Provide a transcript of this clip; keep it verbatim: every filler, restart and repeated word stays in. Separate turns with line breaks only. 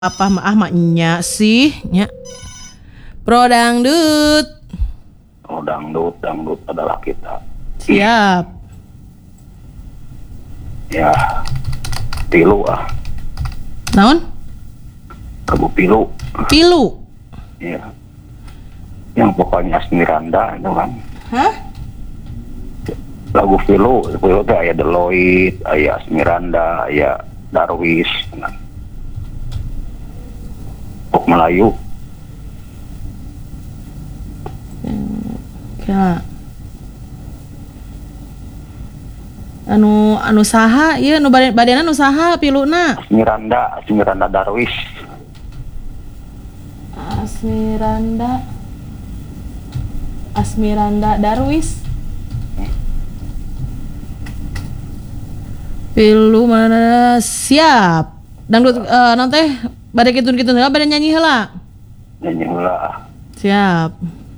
apa mah ah maknya sih nya pro dangdut.
Oh, dangdut, dangdut adalah kita.
Siap.
Ya, pilu ah.
Naon?
Lagu pilu.
Pilu.
Ya. Yang pokoknya Asmiranda itu kan.
Hah?
Lagu pilu, pilu itu aya Deloitte, aya Asmiranda, aya Darwis. Kan. Pok Melayu.
Ya. Anu anu saha ieu nu badena nu saha piluna?
Asmiranda, Asmiranda Darwis.
Asmiranda Asmiranda Darwis. Pilu mana siap. Dangdut uh, non teh bade kitu-kitu heula bade nyanyi heula.
Nyanyi heula.
Siap.